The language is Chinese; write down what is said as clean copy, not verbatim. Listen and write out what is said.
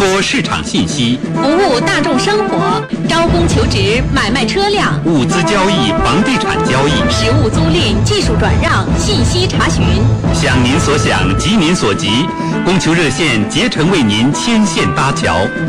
说市场信息， 服务大众生活，招工求职，买卖车辆， 物资交易，房地产交易， 实物租赁，技术转让，信息查询。 想您所想，急您所急，供求热线竭诚为您牵线搭桥。